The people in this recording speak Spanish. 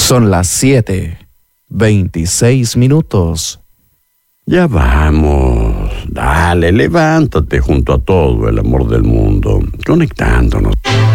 Son las 7:26. Ya vamos, dale, levántate junto a todo el amor del mundo, conectándonos.